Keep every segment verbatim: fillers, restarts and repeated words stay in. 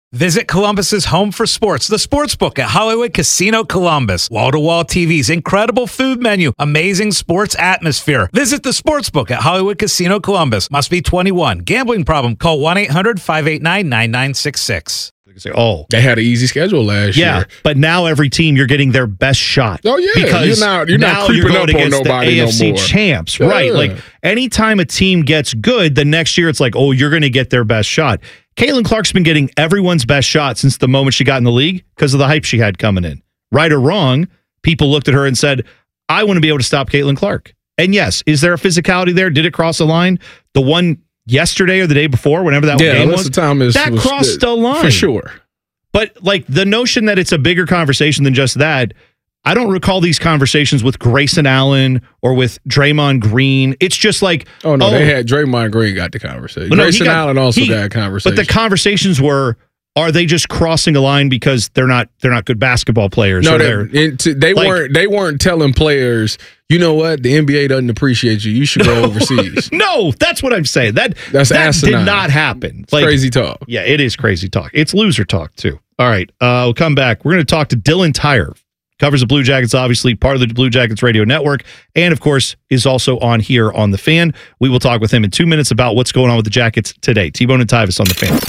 Visit Columbus's home for sports, the Sportsbook at Hollywood Casino Columbus. Wall-to-wall T Vs, incredible food menu, amazing sports atmosphere. Visit the Sportsbook at Hollywood Casino Columbus. Must be twenty-one. Gambling problem? Call one eight hundred five eight nine nine nine six six. Say, oh, they had an easy schedule last yeah, year. But now every team you're getting their best shot. Oh yeah, because you're not you're now not creeping you're going up against on nobody the A F C no more. champs, Yeah. right? Like anytime a team gets good, the next year it's like, oh, you're going to get their best shot. Caitlin Clark's been getting everyone's best shot since the moment she got in the league because of the hype she had coming in. Right or wrong, people looked at her and said, "I want to be able to stop Caitlin Clark." And yes, is there a physicality there? Did it cross the line? The one yesterday or the day before, whenever that yeah, game was, Thomas that was, crossed the line for sure. But like the notion that it's a bigger conversation than just that, I don't recall these conversations with Grayson Allen or with Draymond Green. It's just like, oh no, oh, they had Draymond Green got the conversation. No, Grayson got, Allen also he, got a conversation. But the conversations were, are they just crossing a line because they're not they're not good basketball players? No, they, it, they like, weren't. They weren't telling players, you know what, the N B A doesn't appreciate you. You should go overseas. No, that's what I'm saying. That that's that asinine. did not happen. It's like, crazy talk. Yeah, it is crazy talk. It's loser talk too. All right, uh, we'll come back. We're going to talk to Dylan Tyre. Covers the Blue Jackets, obviously, part of the Blue Jackets radio network, and, of course, is also on here on The Fan. We will talk with him in two minutes about what's going on with the Jackets today. T-Bone and Tyvis on The Fan.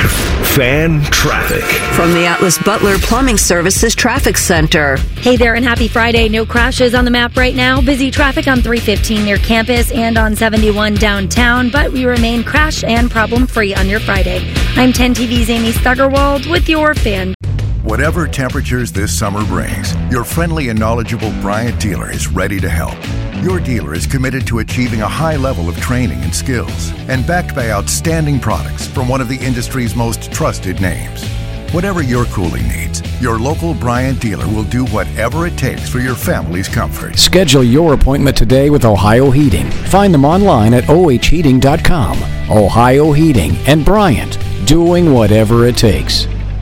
Fan traffic. From the Atlas Butler Plumbing Services Traffic Center. Hey there, and happy Friday. No crashes on the map right now. Busy traffic on three fifteen near campus and on seventy-one downtown, but we remain crash and problem-free on your Friday. I'm ten T V's Amy Stuggerwald with your Fan. Whatever temperatures this summer brings, your friendly and knowledgeable Bryant dealer is ready to help. Your dealer is committed to achieving a high level of training and skills and backed by outstanding products from one of the industry's most trusted names. Whatever your cooling needs, your local Bryant dealer will do whatever it takes for your family's comfort. Schedule your appointment today with Ohio Heating. Find them online at O H heating dot com. Ohio Heating and Bryant, doing whatever it takes.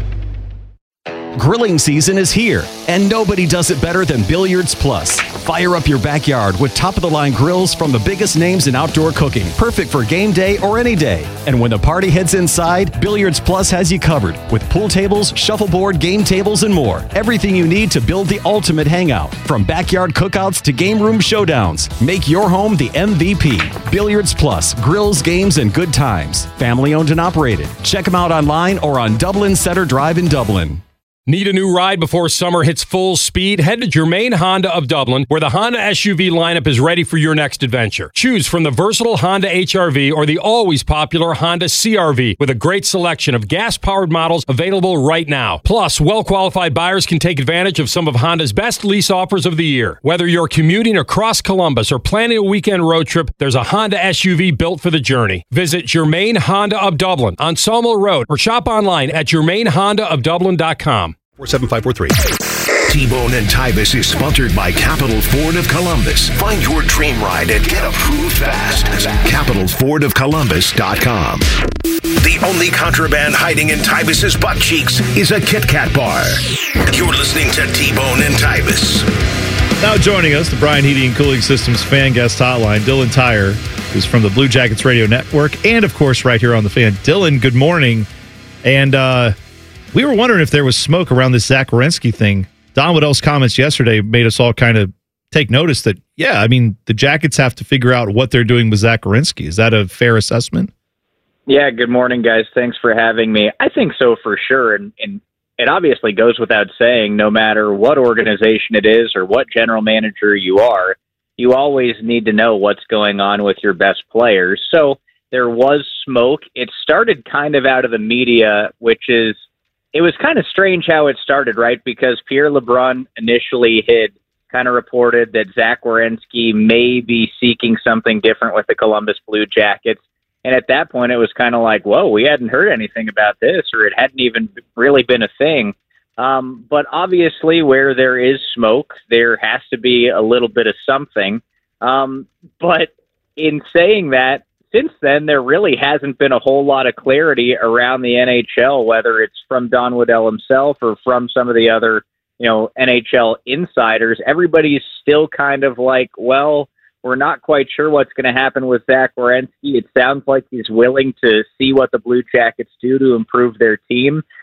Grilling season is here, and nobody does it better than Billiards Plus. Fire up your backyard with top-of-the-line grills from the biggest names in outdoor cooking, perfect for game day or any day. And when the party heads inside, Billiards Plus has you covered with pool tables, shuffleboard, game tables, and more. Everything you need to build the ultimate hangout. From backyard cookouts to game room showdowns, make your home the M V P. Billiards Plus, grills, games, and good times. Family owned and operated. Check them out online or on Dublin Center Drive in Dublin. Need a new ride before summer hits full speed? Head to Germain Honda of Dublin, where the Honda S U V lineup is ready for your next adventure. Choose from the versatile Honda H R V or the always popular Honda C R V, with a great selection of gas-powered models available right now. Plus, well-qualified buyers can take advantage of some of Honda's best lease offers of the year. Whether you're commuting across Columbus or planning a weekend road trip, there's a Honda S U V built for the journey. Visit Germain Honda of Dublin on Sawmill Road or shop online at germain honda of dublin dot com. four seven five four three. T-Bone and Tyvis is sponsored by Capital Ford of Columbus. Find your dream ride and get approved fast at capital ford of columbus dot com. The only contraband hiding in Tyvis's butt cheeks is a Kit Kat bar. You're listening to T-Bone and Tyvis. Now joining us, the Bryant Heating and Cooling Systems fan guest hotline, Dylan Tyre, who's from the Blue Jackets Radio Network, and of course right here on The Fan. Dylan, good morning. And uh we were wondering if there was smoke around this Zach Werenski thing. Don Waddell's comments yesterday made us all kind of take notice that, yeah, I mean, the Jackets have to figure out what they're doing with Zach Werenski. Is that a fair assessment? Yeah, good morning, guys. Thanks for having me. I think so for sure. And, and it obviously goes without saying, no matter what organization it is or what general manager you are, you always need to know what's going on with your best players. So there was smoke. It started kind of out of the media, which is, it was kind of strange how it started, right? Because Pierre LeBrun initially had kind of reported that Zach Werenski may be seeking something different with the Columbus Blue Jackets. And at that point, it was kind of like, whoa, we hadn't heard anything about this, or it hadn't even really been a thing. Um, but obviously, where there is smoke, there has to be a little bit of something. Um, but in saying that, since then, there really hasn't been a whole lot of clarity around the N H L, whether it's from Don Waddell himself or from some of the other, you know, N H L insiders. Everybody's still kind of like, well, we're not quite sure what's going to happen with Zach Werenski. It sounds like he's willing to see what the Blue Jackets do to improve their team.